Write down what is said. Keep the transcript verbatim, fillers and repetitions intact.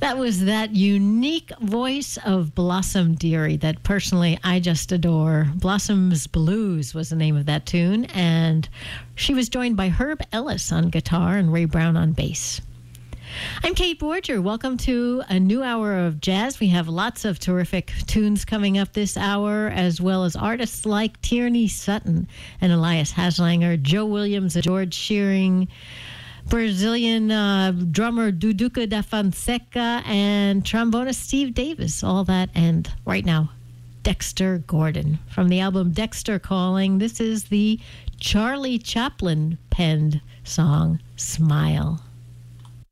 That was that unique voice of Blossom Dearie that personally I just adore. Blossom's Blues was the name of that tune, and she was joined by Herb Ellis on guitar and Ray Brown on bass. I'm Kate Borger. Welcome to a new hour of jazz. We have lots of terrific tunes coming up this hour, as well as artists like Tierney Sutton and Elias Haslanger, Joe Williams and George Shearing, Brazilian uh, drummer Duduca da Fonseca, and trombonist Steve Davis. All that, and right now, Dexter Gordon. From the album Dexter Calling, this is the Charlie Chaplin penned song, Smile.